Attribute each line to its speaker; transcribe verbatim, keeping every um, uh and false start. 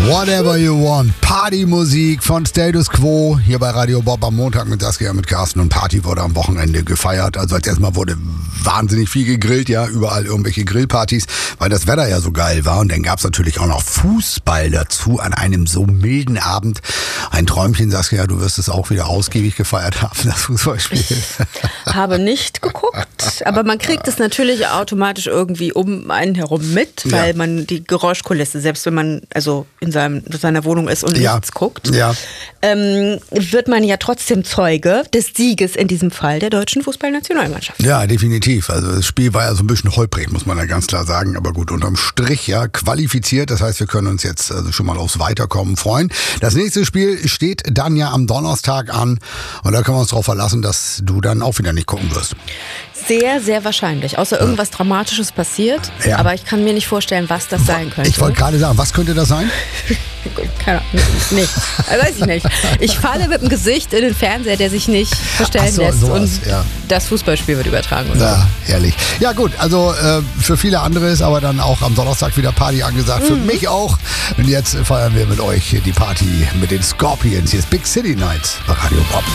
Speaker 1: Whatever you want. Partymusik von Status Quo hier bei Radio Bob am Montag mit Saskia, mit Carsten, und Party wurde am Wochenende gefeiert. Also als erstmal wurde wahnsinnig viel gegrillt, ja, überall irgendwelche Grillpartys, weil das Wetter ja so geil war. Und dann gab's natürlich auch noch Fußball dazu an einem so milden Abend. Ein Träumchen, Saskia, du wirst es auch wieder ausgiebig gefeiert haben, das Fußballspiel.
Speaker 2: Ich habe nicht geguckt, aber man kriegt es natürlich automatisch irgendwie um einen herum mit, weil
Speaker 1: Ja.
Speaker 2: man die Geräuschkulisse, selbst wenn man also in seinem, seiner Wohnung ist und
Speaker 1: Ja.
Speaker 2: nichts guckt,
Speaker 1: Ja.
Speaker 2: ähm, wird man ja trotzdem Zeuge des Sieges, in diesem Fall der deutschen Fußballnationalmannschaft.
Speaker 1: Ja, definitiv. Also das Spiel war ja so ein bisschen holprig, muss man ja ganz klar sagen. Aber gut, unterm Strich ja qualifiziert. Das heißt, wir können uns jetzt also schon mal aufs Weiterkommen freuen. Das nächste Spiel steht dann ja am Donnerstag an. Und da können wir uns darauf verlassen, dass du dann auch wieder nicht gucken wirst.
Speaker 2: Sehr, sehr wahrscheinlich. Außer irgendwas Dramatisches passiert.
Speaker 1: Ja.
Speaker 2: Aber ich kann mir nicht vorstellen, was das sein könnte.
Speaker 1: Ich wollte gerade sagen, was könnte das sein?
Speaker 2: Keine Ahnung. Nicht. Also weiß ich nicht. Ich falle mit dem Gesicht in den Fernseher, der sich nicht verstellen
Speaker 1: Ach so,
Speaker 2: lässt.
Speaker 1: sowas,
Speaker 2: und
Speaker 1: ja.
Speaker 2: das Fußballspiel wird übertragen. Oder?
Speaker 1: Ja, herrlich. Ja gut, also äh, für viele andere ist aber dann auch am Donnerstag wieder Party angesagt. Für mich auch. Und jetzt feiern wir mit euch die Party mit den Scorpions. Hier ist Big City Nights bei Radio Bob.